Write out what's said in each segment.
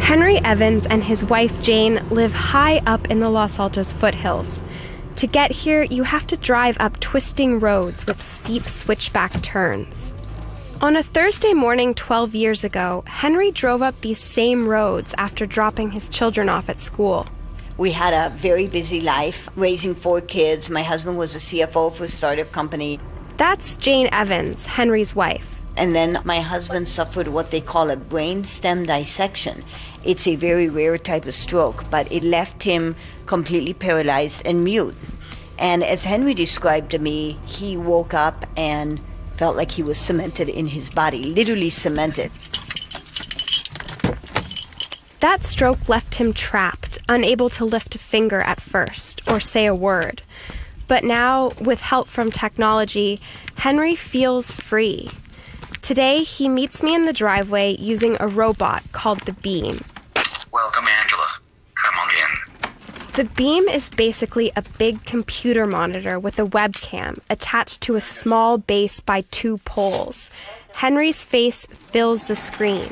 Henry Evans and his wife Jane live high up in the Los Altos foothills. To get here, you have to drive up twisting roads with steep switchback turns. On a Thursday morning 12 years ago, Henry drove up these same roads after dropping his children off at school. We had a very busy life, raising 4 kids. My husband was a CFO for a startup company. That's Jane Evans, Henry's wife. And then my husband suffered what they call a brain stem dissection. It's a very rare type of stroke, but it left him completely paralyzed and mute. And as Henry described to me, he woke up and felt like he was cemented in his body, literally cemented. That stroke left him trapped, unable to lift a finger at first or say a word. But now, with help from technology, Henry feels free. Today, he meets me in the driveway using a robot called the Beam. Welcome, Angela. Come on in. The Beam is basically a big computer monitor with a webcam attached to a small base by 2 poles. Henry's face fills the screen.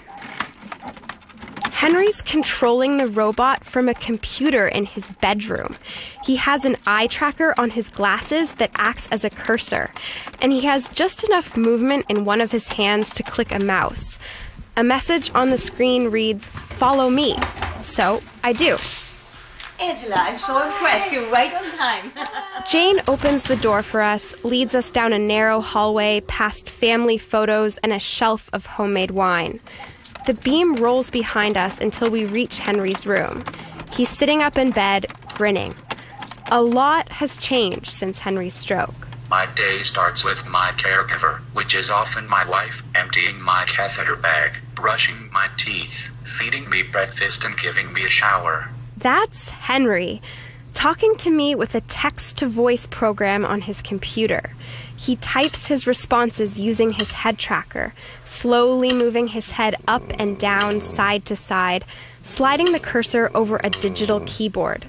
Henry's controlling the robot from a computer in his bedroom. He has an eye tracker on his glasses that acts as a cursor, and he has just enough movement in one of his hands to click a mouse. A message on the screen reads, "Follow me." So I do. Angela, I'm so impressed. You're right on time. Jane opens the door for us, leads us down a narrow hallway past family photos and a shelf of homemade wine. The Beam rolls behind us until we reach Henry's room. He's sitting up in bed, grinning. A lot has changed since Henry's stroke. My day starts with my caregiver, which is often my wife, emptying my catheter bag, brushing my teeth, feeding me breakfast, and giving me a shower. That's Henry, talking to me with a text-to-voice program on his computer. He types his responses using his head tracker, slowly moving his head up and down, side to side, sliding the cursor over a digital keyboard.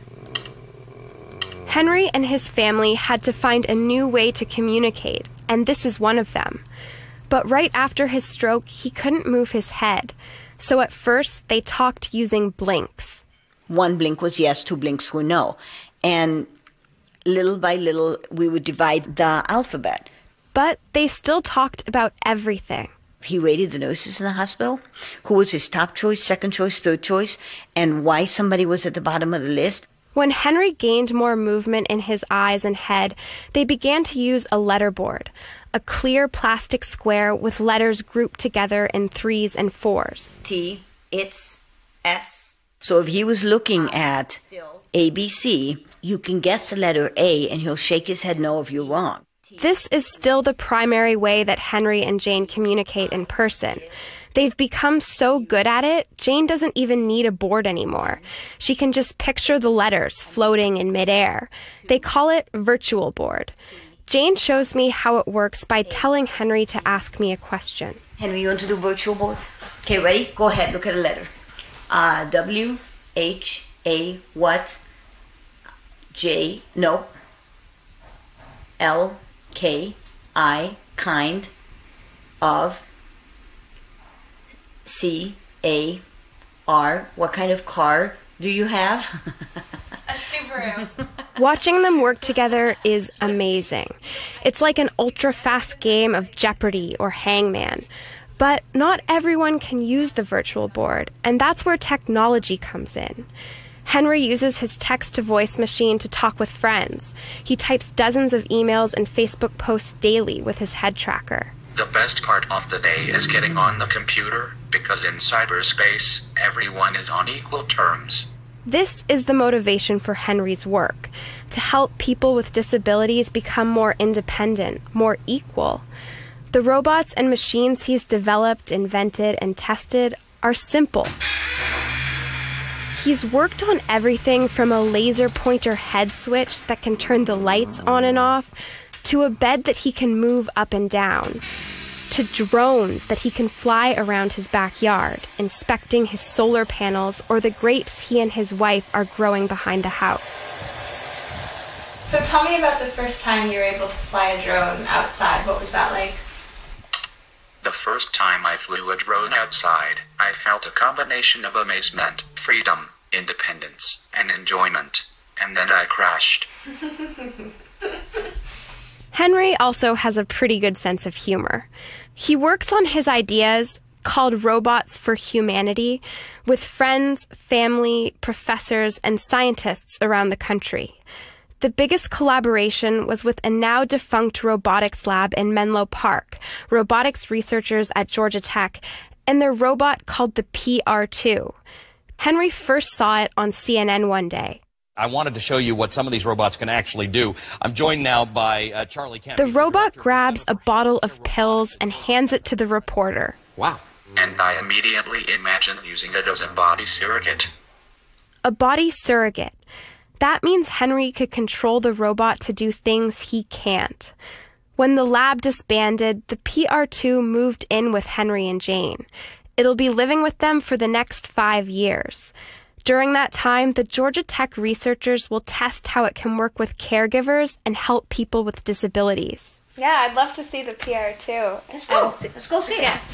Henry and his family had to find a new way to communicate, and this is one of them. But right after his stroke, he couldn't move his head. So at first, they talked using blinks. 1 blink was yes, 2 blinks were no. And little by little, we would divide the alphabet. But they still talked about everything. He rated the nurses in the hospital, who was his top choice, second choice, third choice, and why somebody was at the bottom of the list. When Henry gained more movement in his eyes and head, they began to use a letterboard, a clear plastic square with letters grouped together in 3s and 4s. T, it's S. So if he was looking at ABC, you can guess the letter A, and he'll shake his head no if you're wrong. This is still the primary way that Henry and Jane communicate in person. They've become so good at it, Jane doesn't even need a board anymore. She can just picture the letters floating in midair. They call it virtual board. Jane shows me how it works by telling Henry to ask me a question. Henry, you want to do virtual board? Okay, ready? Go ahead, look at a letter. W, H, A, what? J, no. L, K, I, kind, of. C, A, R, what kind of car do you have? A Subaru. Watching them work together is amazing. It's like an ultra-fast game of Jeopardy or Hangman. But not everyone can use the virtual board, and that's where technology comes in. Henry uses his text-to-voice machine to talk with friends. He types dozens of emails and Facebook posts daily with his head tracker. The best part of the day is getting on the computer, because in cyberspace, everyone is on equal terms. This is the motivation for Henry's work, to help people with disabilities become more independent, more equal. The robots and machines he's developed, invented, and tested are simple. He's worked on everything from a laser pointer head switch that can turn the lights on and off, to a bed that he can move up and down, to drones that he can fly around his backyard, inspecting his solar panels or the grapes he and his wife are growing behind the house. So tell me about the first time you were able to fly a drone outside. What was that like? The first time I flew a drone outside, I felt a combination of amazement, freedom, independence, and enjoyment. And then I crashed. Henry also has a pretty good sense of humor. He works on his ideas, called Robots for Humanity, with friends, family, professors, and scientists around the country. The biggest collaboration was with a now-defunct robotics lab in Menlo Park, robotics researchers at Georgia Tech, and their robot called the PR2. Henry first saw it on CNN one day. I wanted to show you what some of these robots can actually do. I'm joined now by Charlie Kemp. The robot grabs a bottle of pills and hands it to the reporter. Wow. And I immediately imagined using it as a body surrogate. A body surrogate. That means Henry could control the robot to do things he can't. When the lab disbanded, the PR2 moved in with Henry and Jane. It'll be living with them for the next 5 years. During that time, the Georgia Tech researchers will test how it can work with caregivers and help people with disabilities. Yeah, I'd love to see the PR2. Let's go. Let's go see it.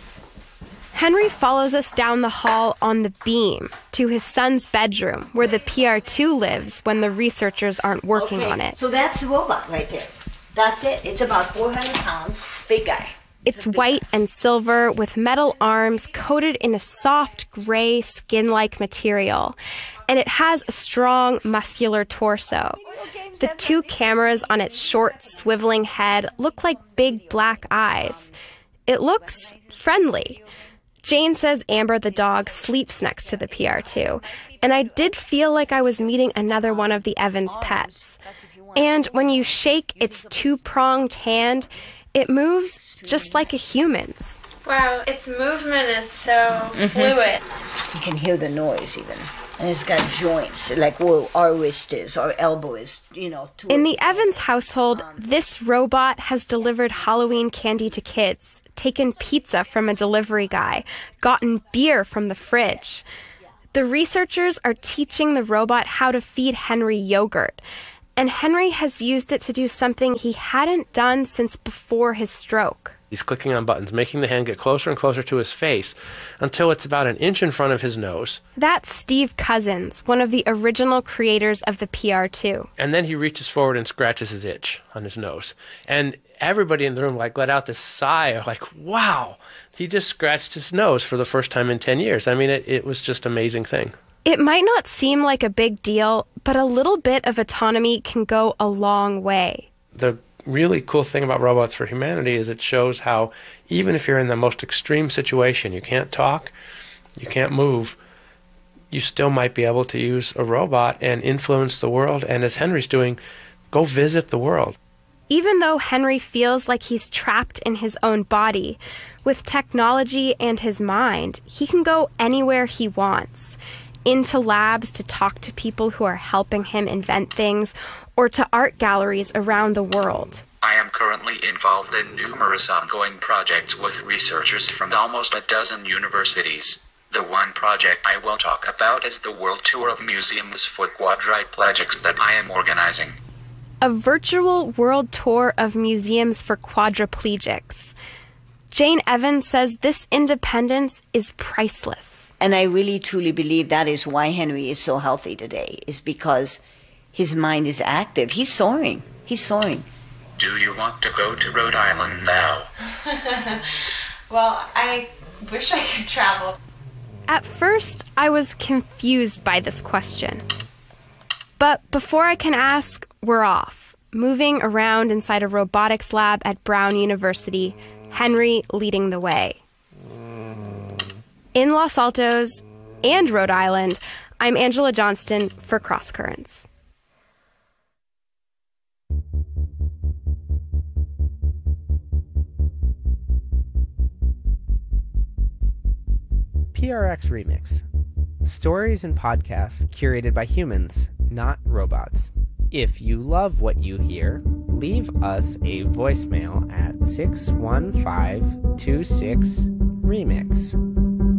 Henry follows us down the hall on the beam to his son's bedroom, where the PR2 lives when the researchers aren't working on it. So that's the robot right there. That's it. It's about 400 pounds. Big guy. It's white and silver with metal arms coated in a soft gray skin-like material, and it has a strong muscular torso. The 2 cameras on its short swiveling head look like big black eyes. It looks friendly. Jane says Amber the dog sleeps next to the PR2, and I did feel like I was meeting another one of the Evans pets. And when you shake its 2-pronged hand, it moves just like a human's. Wow, its movement is so fluid. You can hear the noise even. And it's got joints, like where our wrist is, our elbow is, In the Evans household, this robot has delivered Halloween candy to kids, taken pizza from a delivery guy, gotten beer from the fridge. The researchers are teaching the robot how to feed Henry yogurt, and Henry has used it to do something he hadn't done since before his stroke. He's clicking on buttons, making the hand get closer and closer to his face until it's about an inch in front of his nose. That's Steve Cousins, one of the original creators of the PR2. And then he reaches forward and scratches his itch on his nose. And everybody in the room let out this sigh of wow, he just scratched his nose for the first time in 10 years. I mean, it was just an amazing thing. It might not seem like a big deal, but a little bit of autonomy can go a long way. The really cool thing about Robots for Humanity is it shows how even if you're in the most extreme situation, you can't talk, you can't move, you still might be able to use a robot and influence the world. And as Henry's doing, go visit the world. Even though Henry feels like he's trapped in his own body, with technology and his mind, he can go anywhere he wants. Into labs to talk to people who are helping him invent things, or to art galleries around the world. I am currently involved in numerous ongoing projects with researchers from almost a dozen universities. The one project I will talk about is the World Tour of Museums for Quadriplegics that I am organizing. A virtual world tour of museums for quadriplegics. Jane Evans says this independence is priceless. And I really truly believe that is why Henry is so healthy today, is because his mind is active. He's soaring. He's soaring. Do you want to go to Rhode Island now? Well, I wish I could travel. At first, I was confused by this question. But before I can ask, we're off, moving around inside a robotics lab at Brown University, Henry leading the way. In Los Altos and Rhode Island, I'm Angela Johnston for Cross Currents. PRX Remix. Stories and podcasts curated by humans, not robots. If you love what you hear, leave us a voicemail at 615-26-REMIX.